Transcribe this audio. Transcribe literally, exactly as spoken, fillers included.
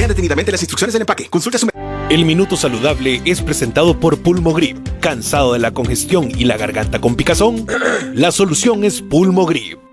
Lean detenidamente las instrucciones del empaque. Consulta su... El Minuto Saludable es presentado por Pulmogrip. ¿Cansado de la congestión y la garganta con picazón? La solución es Pulmogrip.